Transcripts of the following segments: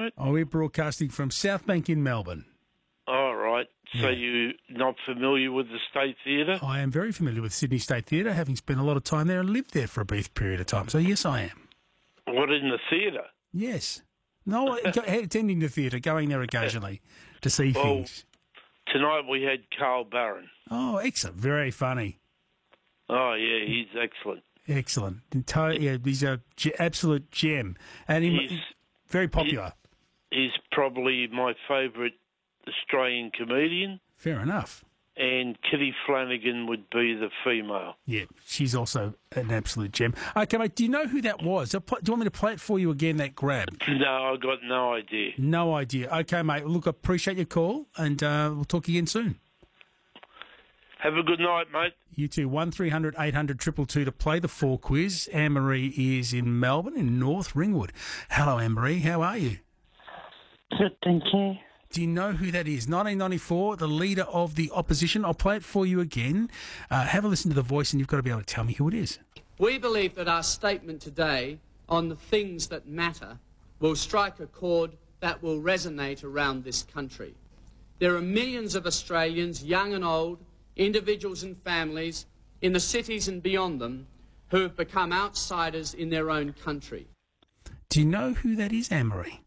moment? Oh, we're broadcasting from Southbank in Melbourne. All right. So Yeah. you're not familiar with the State Theatre? I am very familiar with Sydney State Theatre, having spent a lot of time there and lived there for a brief period of time. So, yes, I am. What, in the theatre? Yes. No, attending the theatre, going there occasionally to see things. Tonight we had Carl Barron. Oh, excellent. Very funny. Oh, yeah, he's excellent. Excellent. Yeah, he's a absolute gem. And he's very popular. He's probably my favourite Australian comedian. Fair enough. And Kitty Flanagan would be the female. Yeah, she's also an absolute gem. Okay, mate, do you know who that was? Do you want me to play it for you again, that grab? No, I got no idea. No idea. Okay, mate, look, I appreciate your call, and we'll talk again soon. Have a good night, mate. You too. 1300 800 222 to play the 4 quiz. Anne-Marie is in Melbourne, in North Ringwood. Hello, Anne-Marie. How are you? Good, thank you. Do you know who that is? 1994, the leader of the opposition. I'll play it for you again. Have a listen to the voice, and you've got to be able to tell me who it is. We believe that our statement today on the things that matter will strike a chord that will resonate around this country. There are millions of Australians, young and old, individuals and families, in the cities and beyond them, who have become outsiders in their own country. Do you know who that is, Anne-Marie?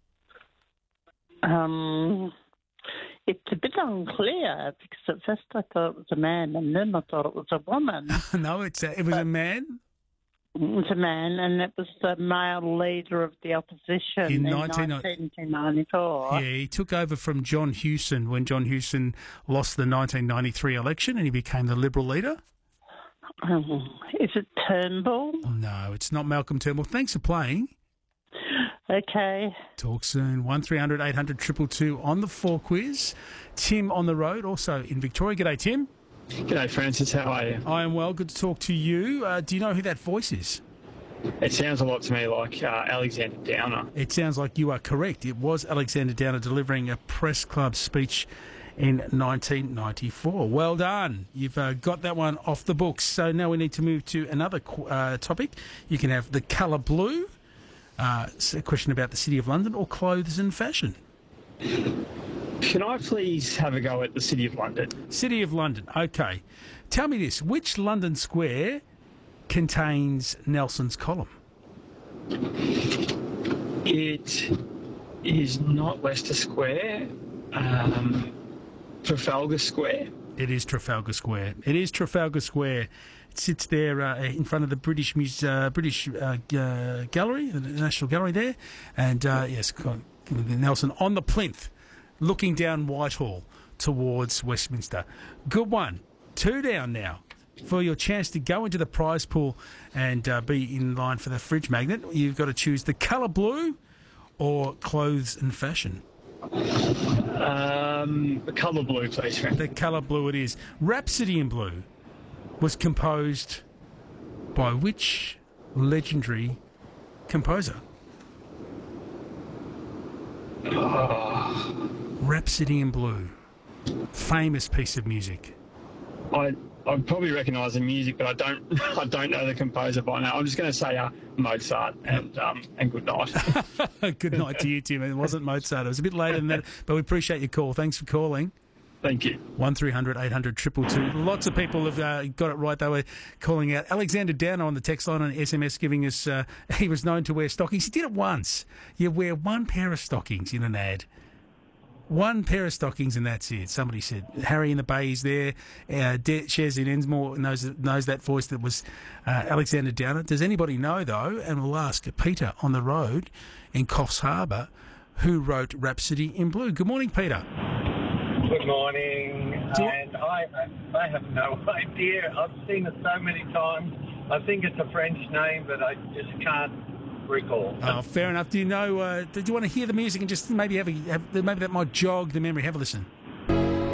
It's a bit unclear because at first I thought it was a man and then I thought it was a woman. No, it was a man. It was a man, and it was the male leader of the opposition in 1994. Yeah, he took over from John Hewson when John Hewson lost the 1993 election and he became the Liberal leader. Is it Turnbull? No, it's not Malcolm Turnbull. Thanks for playing. Okay. Talk soon. 1300 800 222 on the 4 quiz. Tim on the road, also in Victoria. G'day, Tim. G'day, Francis. How are you? I am well. Good to talk to you. Do you know who that voice is? It sounds a lot to me like Alexander Downer. It sounds like you are correct. It was Alexander Downer delivering a press club speech in 1994. Well done. You've got that one off the books. So now we need to move to another topic. You can have the colour blue, a question about the City of London, or clothes and fashion. Can I please have a go at the City of London? City of London, okay. Tell me this, which London square contains Nelson's column? It is not Leicester Square, Trafalgar Square. It is Trafalgar Square. It is Trafalgar Square. It sits there in front of the British Gallery, the National Gallery there. And, yes, Nelson on the plinth, looking down Whitehall towards Westminster. Good one. 2 down now. For your chance to go into the prize pool and be in line for the fridge magnet, you've got to choose the colour blue or clothes and fashion. The colour blue, please, Frank. The colour blue it is. Rhapsody in Blue was composed by which legendary composer? Rhapsody in Blue. Famous piece of music. I probably recognise the music, but I don't know the composer by now. I'm just going to say Mozart and good night. Good night to you, Tim. It wasn't Mozart. It was a bit later than that, but we appreciate your call. Thanks for calling. Thank you. 1300 800 222. Lots of people have got it right. They were calling out Alexander Downer on the text line and SMS, giving us he was known to wear stockings. He did it once. You wear one pair of stockings in an ad. One pair of stockings and that's it. Somebody said Harry in the Bay is there. Shez in Ensmore knows that voice that was Alexander Downer. Does anybody know, though? And we'll ask Peter on the road in Coffs Harbour who wrote Rhapsody in Blue. Good morning, Peter. Good morning. And I have no idea. I've seen it so many times. I think it's a French name, but I just can't recall. Oh, fair enough. Do you know? Did you want to hear the music and just maybe maybe that might jog the memory? Have a listen.